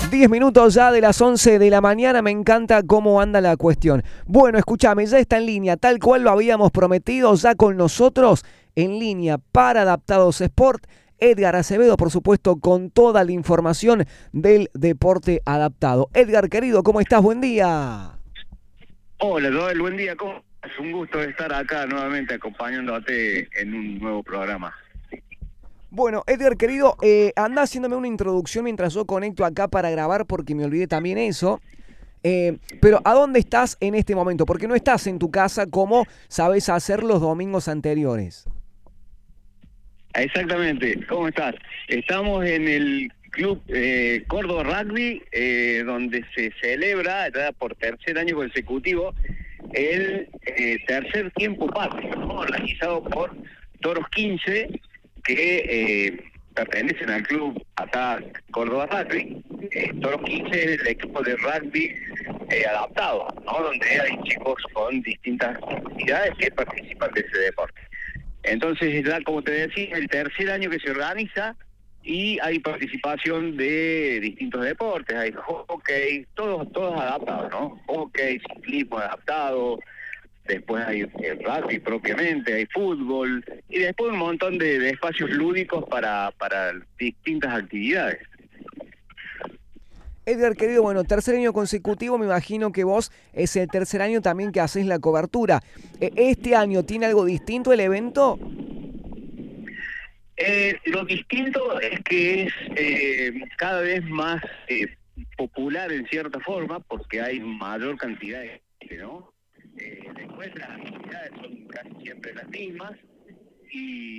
10 minutos ya de las 11 de la mañana, me encanta cómo anda la cuestión. Bueno, escúchame, ya está en línea, tal cual lo habíamos prometido, ya con nosotros, en línea para Adaptados Sport, Edgar Acevedo, por supuesto, con toda la información del deporte adaptado. Edgar, querido, ¿cómo estás? Buen día. Hola Joel, buen día, ¿cómo estás? Es un gusto estar acá nuevamente acompañándote en un nuevo programa. Bueno, Edgar, querido, anda haciéndome una introducción mientras yo conecto acá para grabar porque me olvidé también eso. Pero ¿a dónde estás en este momento? Porque no estás en tu casa como sabes hacer los domingos anteriores. Exactamente, ¿cómo estás? Estamos en el Club Córdoba Rugby, donde se celebra ya por tercer año consecutivo el tercer tiempo patrio, ¿no? Organizado por Toros 15, que pertenecen al club acá Córdoba Rugby. Toros 15 es el equipo de rugby adaptado, ¿no? Donde hay chicos con distintas actividades que participan de ese deporte. Entonces, ya como te decía, el tercer año que se organiza y hay participación de distintos deportes, hay hockey, todos adaptados, ¿no? Hockey, ciclismo adaptado, después hay el rugby propiamente, hay fútbol y después un montón de espacios lúdicos para distintas actividades. Edgar, querido, bueno, tercer año consecutivo, me imagino que vos es el tercer año también que haces la cobertura. ¿Este año tiene algo distinto el evento? Lo distinto es que es cada vez más popular en cierta forma porque hay mayor cantidad de gente, ¿no? Después las actividades son casi siempre las mismas y